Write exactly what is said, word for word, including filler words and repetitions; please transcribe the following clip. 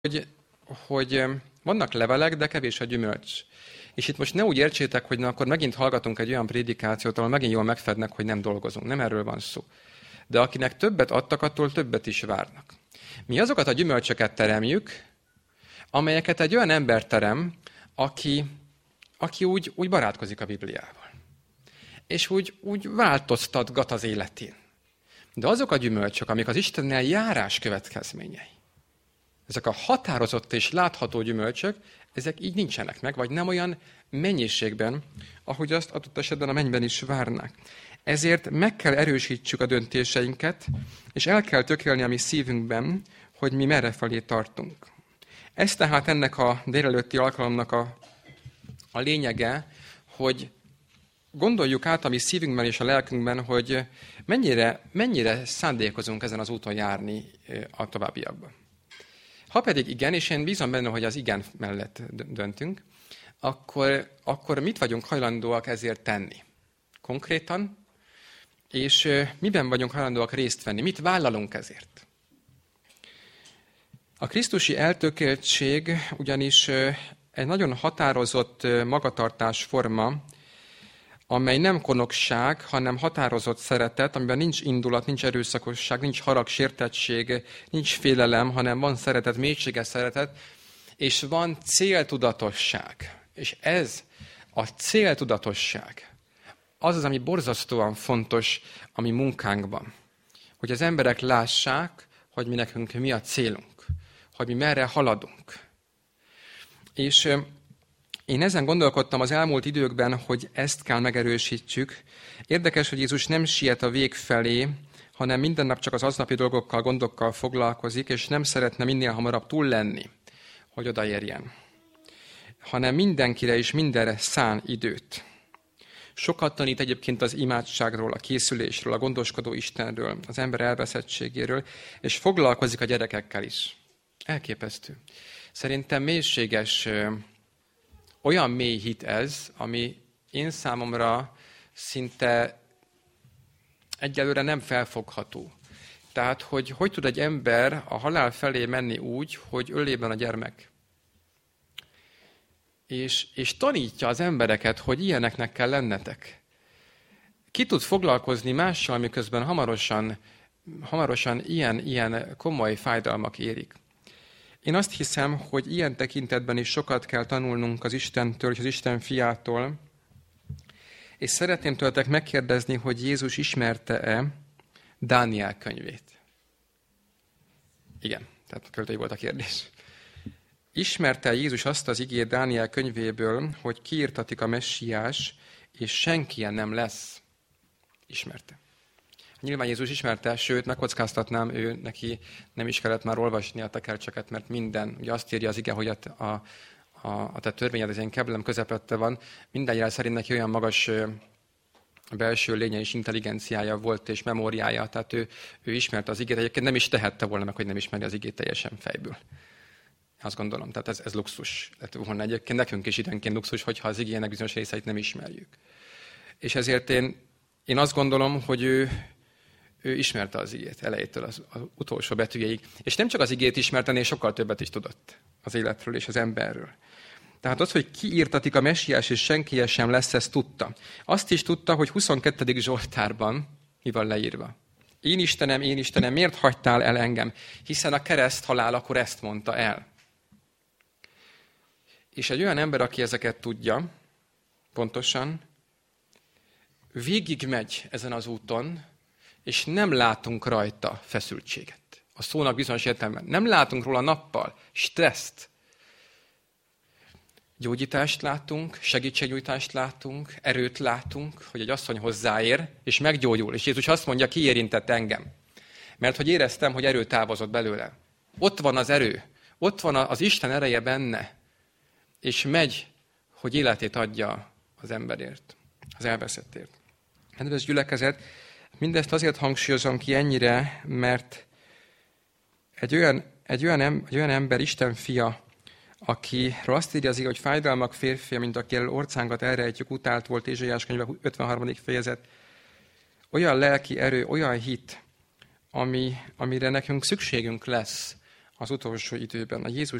hogy, hogy vannak levelek, de kevés a gyümölcs. És itt most ne úgy értsétek, hogy na, akkor megint hallgatunk egy olyan prédikációt, ahol megint jól megfednek, hogy nem dolgozunk. Nem erről van szó. De akinek többet adtak, attól többet is várnak. Mi azokat a gyümölcsöket teremjük, amelyeket egy olyan ember terem, aki, aki úgy, úgy barátkozik a Bibliával. És úgy, úgy változtatgat az életén. De azok a gyümölcsök, amik az Istennel járás következményei, ezek a határozott és látható gyümölcsök, ezek így nincsenek meg, vagy nem olyan mennyiségben, ahogy azt adott esetben a mennyben is várnák. Ezért meg kell erősítsük a döntéseinket, és el kell tökélni a mi szívünkben, hogy mi merre felé tartunk. Ez tehát ennek a délelőtti alkalomnak a, a lényege, hogy gondoljuk át a mi szívünkben és a lelkünkben, hogy mennyire, mennyire szándékozunk ezen az úton járni a továbbiakban. Ha pedig igen, és én bízom benne, hogy az igen mellett döntünk, akkor, akkor mit vagyunk hajlandóak ezért tenni? Konkrétan? És miben vagyunk hajlandóak részt venni? Mit vállalunk ezért? A krisztusi eltökéltség ugyanis egy nagyon határozott magatartás forma, amely nem konokság, hanem határozott szeretet, amiben nincs indulat, nincs erőszakosság, nincs harag, sértettség, nincs félelem, hanem van szeretet, mélységes szeretet, és van céltudatosság. És ez a céltudatosság, az az, ami borzasztóan fontos a mi munkánkban. Hogy az emberek lássák, hogy mi nekünk mi a célunk, hogy mi merre haladunk. És én ezen gondolkodtam az elmúlt időkben, hogy ezt kell megerősítsük. Érdekes, hogy Jézus nem siet a vég felé, hanem minden nap csak az aznapi dolgokkal, gondokkal foglalkozik, és nem szeretne minél hamarabb túl lenni, hogy odaérjen. Hanem mindenkire és mindenre szán időt. Sokat tanít egyébként az imádságról, a készülésről, a gondoskodó Istenről, az ember elveszettségéről, és foglalkozik a gyerekekkel is. Elképesztő. Szerintem mélységes, olyan mély hit ez, ami én számomra szinte egyelőre nem felfogható. Tehát, hogy hogy tud egy ember a halál felé menni úgy, hogy ölében a gyermek. És, és tanítja az embereket, hogy ilyeneknek kell lennetek. Ki tud foglalkozni mással, miközben hamarosan, hamarosan ilyen, ilyen komoly fájdalmak érik. Én azt hiszem, hogy ilyen tekintetben is sokat kell tanulnunk az Istentől és az Isten fiától, és szeretném tőletek megkérdezni, hogy Jézus ismerte-e Dániel könyvét? Igen, tehát költői volt a kérdés. Ismerte Jézus azt az igét Dániel könyvéből, hogy kiirtatik a messiás, és senki ilyen nem lesz? A Nyilván Jézus ismerte, sőt, megkockáztatnám, ő neki nem is kellett már olvasni a tekercseket, mert minden, ugye azt írja az ige, hogy a, a, a, a te törvényed az én keblem közepette van, minden jel szerint neki olyan magas belső lénye és intelligenciája volt, és memóriája, tehát ő, ő ismerte az igét, egyébként nem is tehette volna meg, hogy nem ismeri az igét teljesen fejből. Azt gondolom, tehát ez, ez luxus lett volna egyébként, nekünk is időnként luxus, hogyha az igének bizonyos részeit nem ismerjük. És ezért én, én azt gondolom, hogy ő, ő ismerte az igét elejétől az, az utolsó betűjéig. És nem csak az igét ismerte, hanem sokkal többet is tudott az életről és az emberről. Tehát az, hogy kiírtatik a messiás, és senki sem lesz, ezt tudta. Azt is tudta, hogy huszonkettedik Zsoltárban mi van leírva. Én Istenem, én Istenem, miért hagytál el engem? Hiszen a kereszt halál akkor ezt mondta el. És egy olyan ember, aki ezeket tudja, pontosan, végig megy ezen az úton, és nem látunk rajta feszültséget. A szónak bizonyos értelemben. Nem látunk róla nappal stresszt. Gyógyítást látunk, segítségnyújtást látunk, erőt látunk, hogy egy asszony hozzáér, és meggyógyul. És Jézus azt mondja, ki érintett engem. Mert hogy éreztem, hogy erő távozott belőle. Ott van az erő. Ott van az Isten ereje benne. És megy, hogy életét adja az emberért, az elveszettért. Kedves gyülekezet, mindezt azért hangsúlyozom ki ennyire, mert egy olyan, egy olyan, em, egy olyan ember, Isten fia, akiről azt írja az ige, hogy fájdalmak férfia, mint aki elől orcánkat elrejtjük, utált volt, Ézsaiás könyve ötvenharmadik fejezet. Olyan lelki erő, olyan hit, ami, amire nekünk szükségünk lesz az utolsó időben, a Jézus